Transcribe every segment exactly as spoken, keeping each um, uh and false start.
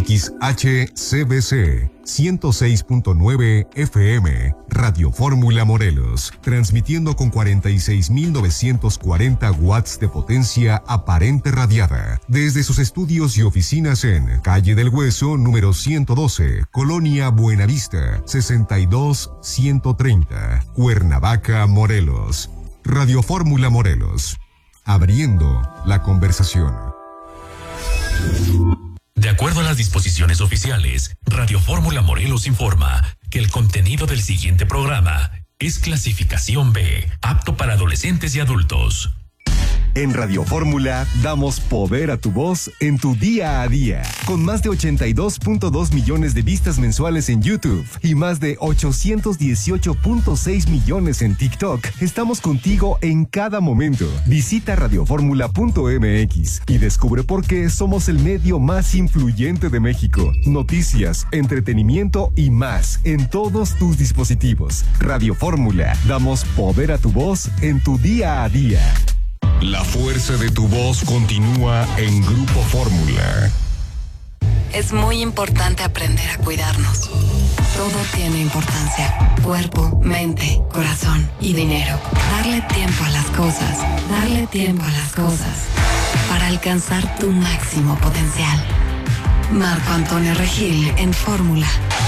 X H C B C ciento seis punto nueve F M, Radio Fórmula Morelos, transmitiendo con cuarenta y seis mil novecientos cuarenta watts de potencia aparente radiada, desde sus estudios y oficinas en Calle del Hueso, número ciento doce, Colonia Buenavista, sesenta y dos ciento treinta, Cuernavaca, Morelos. Radio Fórmula Morelos, abriendo la conversación. De acuerdo a las disposiciones oficiales, Radio Fórmula Morelos informa que el contenido del siguiente programa es clasificación B, apto para adolescentes y adultos. En Radio Fórmula damos poder a tu voz en tu día a día. Con más de ochenta y dos punto dos millones de vistas mensuales en YouTube y más de ochocientos dieciocho punto seis millones en TikTok, estamos contigo en cada momento. Visita radioformula punto m x y descubre por qué somos el medio más influyente de México. Noticias, entretenimiento y más en todos tus dispositivos. Radio Fórmula, damos poder a tu voz en tu día a día. La fuerza de tu voz continúa en Grupo Fórmula. Es muy importante aprender a cuidarnos. Todo tiene importancia. Cuerpo, mente, corazón y dinero. Darle tiempo a las cosas. Darle tiempo a las cosas. Para alcanzar tu máximo potencial. Marco Antonio Regil en Fórmula.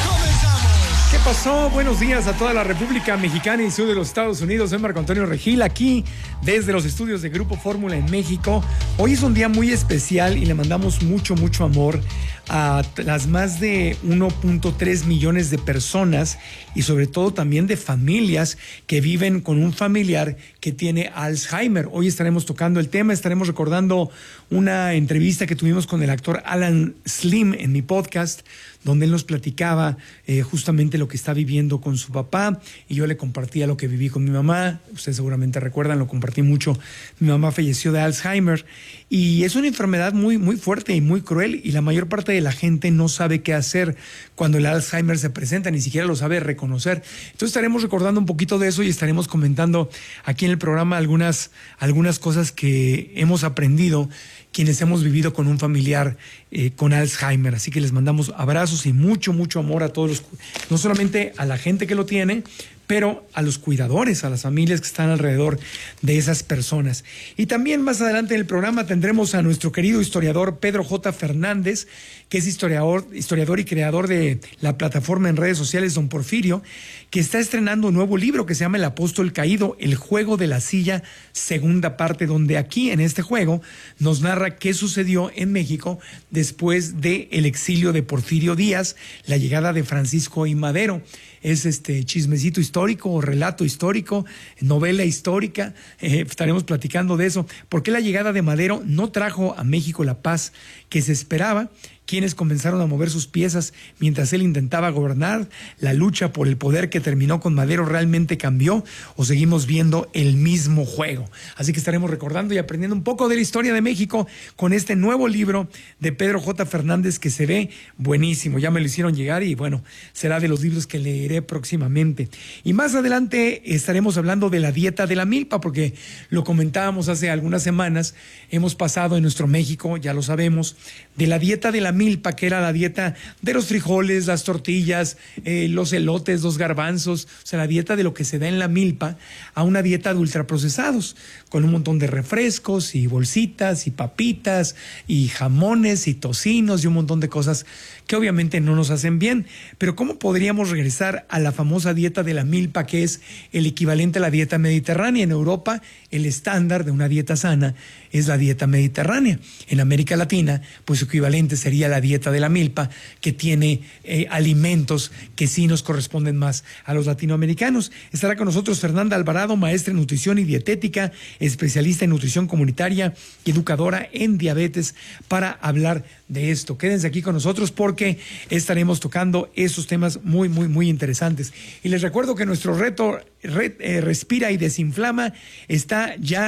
¿Qué pasó? Buenos días a toda la República Mexicana y sur de los Estados Unidos. Soy Marco Antonio Regil, aquí desde los estudios de Grupo Fórmula en México. Hoy es un día muy especial y le mandamos mucho, mucho amor a las más de uno punto tres millones de personas y sobre todo también de familias que viven con un familiar que tiene Alzheimer. Hoy estaremos tocando el tema, estaremos recordando una entrevista que tuvimos con el actor Alan Slim en mi podcast, donde él nos platicaba eh, justamente lo que está viviendo con su papá y yo le compartía lo que viví con mi mamá. Ustedes seguramente recuerdan, lo compartí mucho. Mi mamá falleció de Alzheimer y es una enfermedad muy, muy fuerte y muy cruel y la mayor parte de la gente no sabe qué hacer cuando el Alzheimer se presenta, ni siquiera lo sabe reconocer. Entonces estaremos recordando un poquito de eso y estaremos comentando aquí en el programa algunas, algunas cosas que hemos aprendido quienes hemos vivido con un familiar eh, con Alzheimer. Así que les mandamos abrazos y mucho, mucho amor a todos los, no solamente a la gente que lo tiene, pero a los cuidadores, a las familias que están alrededor de esas personas. Y también más adelante en el programa tendremos a nuestro querido historiador Pedro J. Fernández, que es historiador, historiador y creador de la plataforma en redes sociales Don Porfirio, que está estrenando un nuevo libro que se llama El Apóstol Caído, el juego de la silla, segunda parte, donde aquí en este juego nos narra qué sucedió en México después del exilio de Porfirio Díaz, la llegada de Francisco I. Madero. Es este chismecito histórico o relato histórico, novela histórica, eh, estaremos platicando de eso. ¿Por qué la llegada de Madero no trajo a México la paz que se esperaba? Quienes comenzaron a mover sus piezas mientras él intentaba gobernar, la lucha por el poder que terminó con Madero realmente cambió o seguimos viendo el mismo juego. Así que estaremos recordando y aprendiendo un poco de la historia de México con este nuevo libro de Pedro J. Fernández que se ve buenísimo. Ya me lo hicieron llegar y bueno, será de los libros que leeré próximamente. Y más adelante estaremos hablando de la dieta de la milpa, porque lo comentábamos hace algunas semanas, hemos pasado en nuestro México, ya lo sabemos, de la dieta de la milpa, que era la dieta de los frijoles, las tortillas, eh, los elotes, los garbanzos, o sea, la dieta de lo que se da en la milpa, a una dieta de ultraprocesados, con un montón de refrescos y bolsitas y papitas y jamones y tocinos y un montón de cosas que obviamente no nos hacen bien. Pero ¿cómo podríamos regresar a la famosa dieta de la milpa, que es el equivalente a la dieta mediterránea? En Europa, el estándar de una dieta sana es la dieta mediterránea. En América Latina, pues su equivalente sería la dieta de la milpa, que tiene eh, alimentos que sí nos corresponden más a los latinoamericanos. Estará con nosotros Fernanda Alvarado, maestra en nutrición y dietética, especialista en nutrición comunitaria y educadora en diabetes, para hablar de esto. Quédense aquí con nosotros porque estaremos tocando esos temas muy, muy, muy interesantes. Y les recuerdo que nuestro reto Red, eh, Respira y Desinflama está ya